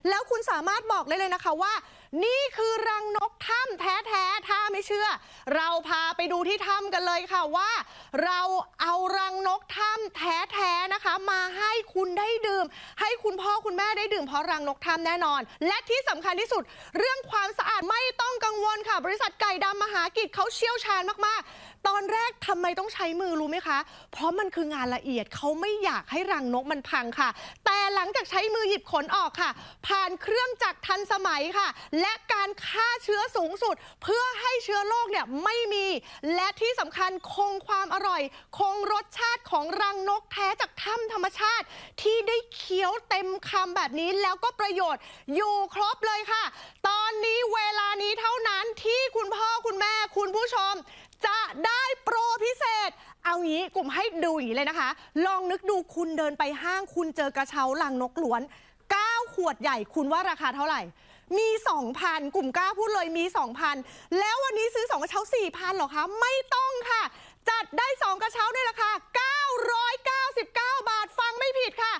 แล้วคุณสามารถบอกได้เลยนะคะว่านี่คือรังนกถ้ำแท้ๆถ้าไม่เชื่อเราพาไปดูที่ถ้ำกันเลยค่ะว่าเราเอารังนกถ้ำแท้ๆนะคะมาให้คุณได้ดื่มให้คุณพ่อคุณแม่ได้ดื่มเพราะรังนกถ้ำแน่นอนและที่สำคัญที่สุดเรื่องความสะอาดไม่ต้องกังวลค่ะบริษัทไก่ดำมหากิจเขาเชี่ยวชาญมากๆตอนแรกทำไมต้องใช้มือรู้ไหมคะเพราะมันคืองานละเอียดเขาไม่อยากให้รังนกมันพังค่ะแต่หลังจากใช้มือหยิบขนออกค่ะผ่านเครื่องจักรทันสมัยค่ะและการฆ่าเชื้อสูงสุดเพื่อให้เชื้อโรคเนี่ยไม่มีและที่สำคัญคงความอร่อยคงรสชาติของรังนกแท้จากถ้ำธรรมชาติที่ได้เคี้ยวเต็มคำแบบนี้แล้วก็ประโยชน์อยู่ครบเลยค่ะตอนนี้เวลานี้เท่านั้นที่คุณพ่อคุณแม่คุณผู้ชมจะได้โปรพิเศษเอางี้กลุ่มให้ดูอย่างนี้เลยนะคะลองนึกดูคุณเดินไปห้างคุณเจอกระเช้ารังนกล้วน9 ขวดใหญ่คุณว่าราคาเท่าไหร่มี 2,000 กลุ่มกล้าพูดเลยมี 2,000 แล้ววันนี้ซื้อ2กระเช้า 4,000 หรอคะไม่ต้องค่ะจัดได้2กระเช้าในราคา999 บาทฟังไม่ผิดค่ะ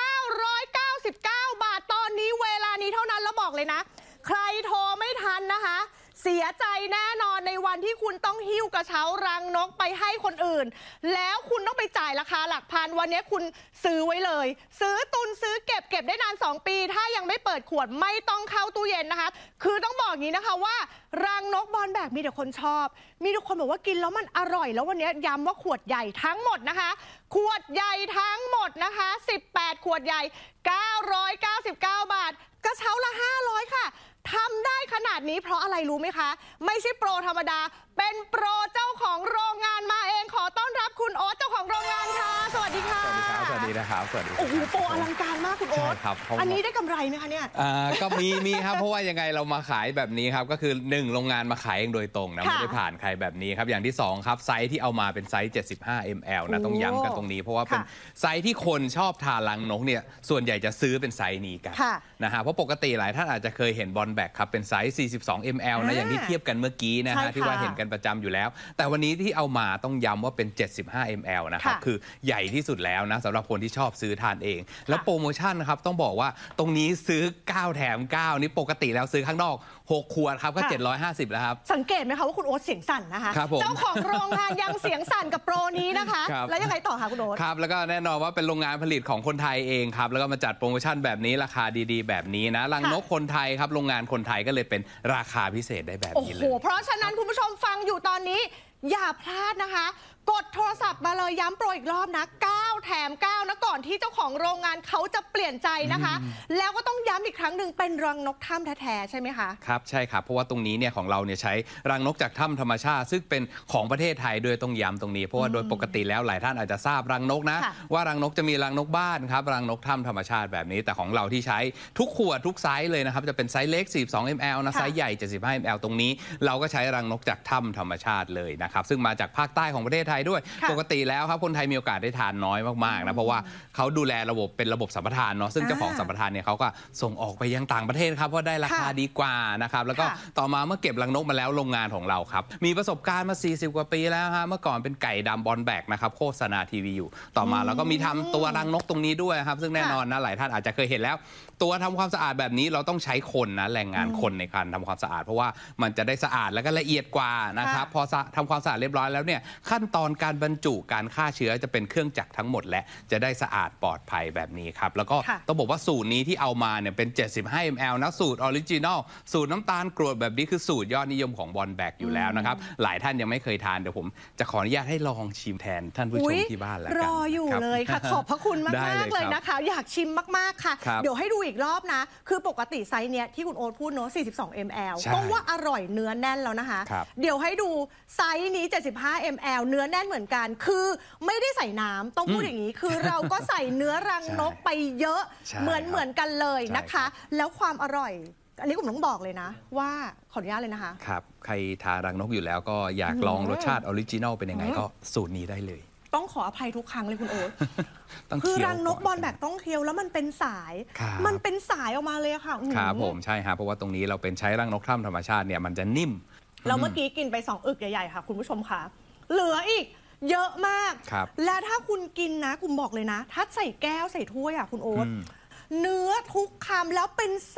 999 บาทตอนนี้เวลานี้เท่านั้นแล้วบอกเลยนะใครโทรไม่ทันนะคะเสียใจแน่นอนในวันที่คุณต้องหิ้วกระเช้ารังนกไปให้คนอื่นแล้วคุณต้องไปจ่ายราคาหลักพันวันนี้คุณซื้อไว้เลยซื้อตุนซื้อเก็บได้นาน2 ปีถ้ายังไม่เปิดขวดไม่ต้องเข้าตู้เย็นนะคะคือต้องบอกอย่างนี้นะคะว่ารังนกบอลแบกมีแต่คนชอบมีทุกคนบอกว่ากินแล้วมันอร่อยแล้ววันนี้ย้ำว่าขวดใหญ่ทั้งหมดนะคะขวดใหญ่ทั้งหมดนะคะ18 ขวดใหญ่999 บาทกระเช้าละ500ค่ะทำได้ขนาดนี้เพราะอะไรรู้ไหมคะไม่ใช่โปรธรรมดาเป็นโปรเจ้าของโรงงานมาเองขอต้อนรับคุณโอ๊ตเจ้าของโรงงานค่ะสวัสดีค่ะสวัสดีนะครับสวัสดีโอ้โหโปรอลังการมากคุณโอ๊ตอันนี้ได้กำไรไหมคะเนี่ยก็มีครับเพราะว่ายังไงเรามาขายแบบนี้ครับก็คือ1โรงงานมาขายเองโดยตรงนะไม่ได้ผ่านใครแบบนี้ครับอย่างที่2ครับไซส์ที่เอามาเป็นไซส์75 ml นะต้องย้ำกันตรงนี้เพราะว่าเป็นไซส์ที่คนชอบทานรังนกเนี่ยส่วนใหญ่จะซื้อเป็นไซส์นี้กันนะฮะเพราะปกติหลายท่านอาจจะเคยเห็นบอลแบกครับเป็นไซส์42 ml นะอย่างที่เทียบกันเมื่อกี้นะฮะที่ว่าเห็นกันประจำอยู่แล้วแต่วันนี้ที่เอามาต้องย้ำว่าเป็น75 ml นะครับคือใหญ่ที่สุดแล้วนะสำหรับคนที่ชอบซื้อทานเองแล้วโปรโมชั่นนะครับต้องบอกว่าตรงนี้ซื้อ9แถม9นี่ปกติแล้วซื้อข้างนอก6 ขวดครับก็750แล้วครับสังเกตไหมคะว่าคุณโอ๊ตเสียงสั่นนะคะเจ้าของโรงงานยังเสียงสั่นกับโปรนี้นะคะแล้วยังไงต่อคะคุณโอ๊ตครับแล้วก็แน่นอนว่าเป็นโรงงานผลิตของคนไทยเองครับแล้วก็มาจัดโปรโมชั่นแบบนี้ราคาดีๆแบบนี้นะรังนกคนไทยครับโรงงานคนไทยก็เลยเป็นราคาพิเศษได้แบบนี้เลยโอ้โหเพราะฉะนั้นคุณผู้ชมฟังอยู่ตอนนี้อย่าพลาดนะคะกดโทรศัพท์มาเลยย้ำโปรอีกรอบนะ9แถม9นะก่อนที่เจ้าของโรงงานเขาจะเปลี่ยนใจนะคะแล้วก็ต้องย้ำอีกครั้งหนึ่งเป็นรังนกถ้ำแท้ๆใช่ไหมคะครับใช่ครับเพราะว่าตรงนี้เนี่ยของเราเนี่ยใช้รังนกจากถ้ำธรรมชาติซึ่งเป็นของประเทศไทยด้วยต้องย้ำตรงนี้เพราะว่าโดยปกติแล้วหลายท่านอาจจะทราบรังนกนะว่ารังนกจะมีรังนกบ้านครับรังนกถ้ำธรรมชาติแบบนี้แต่ของเราที่ใช้ทุกขวดทุกไซส์เลยนะครับจะเป็นไซส์เล็ก42 ml นะไซส์ใหญ่75 ml ตรงนี้เราก็ใช้รังนกจากถ้ำธรรมชาติเลยนะครับซึ่งมาจากภาคใต้ของประเทศไทยด้วยปกติแล้วครับคนไทยมีโอกาสได้ทานน้อยมากๆนะเพราะว่าเขาดูแลระบบเป็นระบบสัมปทานเนาะซึ่งเจ้าของสัมปทานเนี่ยเขาก็ส่งออกไปยังต่างประเทศครับเพราะได้ราคาดีกว่านะครับแล้วก็ต่อมาเมื่อเก็บรังนกมาแล้วโรงงานของเราครับมีประสบการณ์มา40 กว่าปีแล้วฮะเมื่อก่อนเป็นไก่ดำบอลแบกนะครับโฆษณาทีวีอยู่ต่อมาเราก็มีทำตัวรังนกตรงนี้ด้วยครับซึ่งแน่นอนนะหลายท่านอาจจะเคยเห็นแล้วตัวทำความสะอาดแบบนี้เราต้องใช้คนนะแรงงานคนในการทำความสะอาดเพราะว่ามันจะได้สะอาดแล้วก็ละเอียดกว่านะครับพอทำความสะอาดเรียบร้อยแล้วเนี่ยขั้นตอนการบรรจุการฆ่าเชื้อจะเป็นเครื่องจักรทั้งหมดและจะได้สะอาดปลอดภัยแบบนี้ครับแล้วก็ต้องบอกว่าสูตรนี้ที่เอามาเนี่ยเป็น75 ml นะสูตรออริจินอลสูตรน้ำตาลกรวดแบบนี้คือสูตรยอดนิยมของบอลแบกอยู่แล้วนะครับหลายท่านยังไม่เคยทานเดี๋ยวผมจะขออนุญาตให้ลองชิมแทนท่านผู้ชมที่บ้านแล้วกันรออยู่เลยค่ะขอบพระคุณมากๆเลยนะคะอยากชิมมากๆค่ะเดี๋ยวให้ดูอีกรอบนะคือปกติไซส์เนี้ยที่คุณโอ๊ตพูดเนาะ42 ml ก็ว่าอร่อยเนื้อแน่นแล้วนะคะเดี๋ยวให้ดูไซส์นี้75 ml เนื้อแน่นเหมือนกันคือไม่ได้ใส่น้ำต้องพูดอย่างนี้คือเราก็ใส่เนื้อรังนกไปเยอะเหมือนกันเลยนะคะแล้วความอร่อยอันนี้ผมต้องบอกเลยนะว่าขออนุญาตเลยนะคะครับใครทานรังนกอยู่แล้วก็อยากลองรสชาติออริจินอลเป็นยังไงก็สูตรนี้ได้เลยต้องขออภัยทุกครั้งเลยคุณโอ๊ตคือรังนกบอลแบกต้องเคี้ยวแล้วมันเป็นสายออกมาเลยค่ะครับผมใช่ครับเพราะว่าตรงนี้เราเป็นใช้รังนกถ้ำธรรมชาติเนี่ยมันจะนิ่มเราเมื่อกี้กินไป2 อึกใหญ่ๆค่ะคุณผู้ชมค่ะเหลืออีกเยอะมากและถ้าคุณกินนะคุณบอกเลยนะถ้าใส่แก้วใส่ถ้วยอ่ะคุณโอ๊ตเนื้อทุกคำแล้วเป็น